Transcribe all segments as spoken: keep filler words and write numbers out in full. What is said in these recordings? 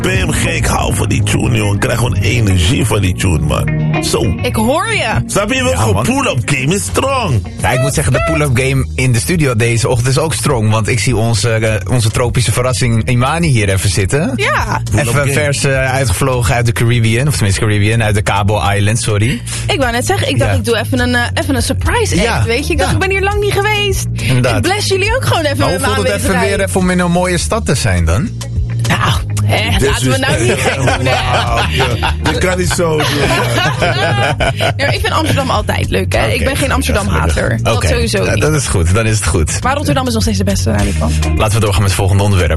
Ben je hem gek? Ik hou van die tune, jongen. Ik krijg gewoon energie van die tune, man. Zo. Ik hoor je. Snap je wel? Ja, gewoon man. pull-up game is strong. Ja, ik moet zeggen, de pull-up game in de studio deze ochtend is ook strong. Want ik zie onze, uh, onze tropische verrassing Imani hier even zitten. Ja. Even game. vers uh, uitgevlogen uit de Caribbean. Of tenminste Caribbean, uit de Cabo Island, sorry. Ik wou net zeggen, ik dacht Ja. ik doe even een, uh, even een surprise act, Ja. weet je. Ik dacht, Ja. ik ben hier lang niet geweest. Inderdaad. Ik bless jullie ook gewoon even Maar met hoe mijn voelt het even aanwezigheid. weer even om in een mooie stad te zijn dan? Nou, hè, laten we nou niet gek doen, hè. Wauw, ja. Dat kan niet zo doen. Ja, ik vind Amsterdam altijd leuk, hè. Oké. Ik ben geen Amsterdam-hater. Dat Oké, sowieso ja, niet. dat is goed, dan is het goed. Maar Rotterdam is nog steeds de beste rallypan. Laten we doorgaan met het volgende onderwerp.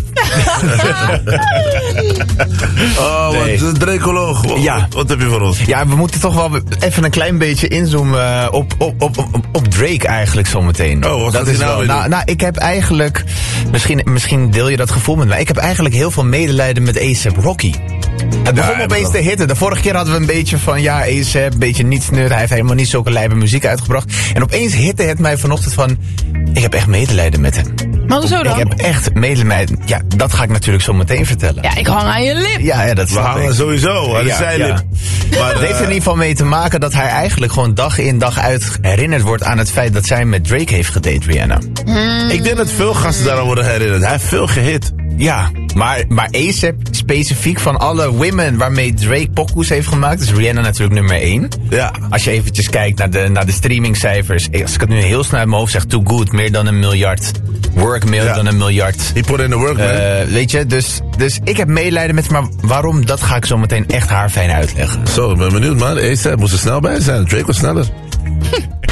Oh, Nee. wat een Dracoloog. Wat, Ja. wat heb je voor ons? Ja, we moeten toch wel even een klein beetje inzoomen uh, op, op, op, op, op Drake eigenlijk zometeen. Oh, wat dat gaat hij is nou wel. weer Nou, doen? nou, ik heb eigenlijk, misschien, misschien deel je dat gevoel met mij. Ik heb eigenlijk heel veel medelijden met A$AP Rocky. Het begon Ja, opeens dat te hitten. De vorige keer hadden we een beetje van, ja, A$AP, een beetje niets nut. Hij heeft helemaal niet zulke lijpe muziek uitgebracht. En opeens hitte het mij vanochtend van, ik heb echt medelijden met hem. Maar hoezo dan? Ik heb echt medelijden. Ja, dat ga ik natuurlijk zo meteen vertellen. Ja, ik hang aan je lip. Ja, ja, dat We snap hangen ik. sowieso aan de Ja, zijlip. ja. Maar, Het heeft er in eh, ieder geval mee te maken dat hij eigenlijk gewoon dag in dag uit herinnerd wordt aan het feit dat zij met Drake heeft gedate, Rihanna. ik denk dat veel gasten daaraan worden herinnerd. Hij heeft veel gehit. Ja, maar, maar A$AP specifiek van alle women waarmee Drake pokoes heeft gemaakt, is Rihanna natuurlijk nummer één. Ja. Als je eventjes kijkt naar de, naar de streamingcijfers, als ik het nu heel snel uit mijn hoofd zeg, Too Good, meer dan een miljard. Work, meer Ja. dan een miljard. He put in the work, man. Uh, weet je, dus, dus ik heb medelijden met, maar waarom, dat ga ik zo meteen echt haarfijn uitleggen. Zo, ik ben benieuwd, man. A$AP moest er snel bij zijn. Drake was sneller.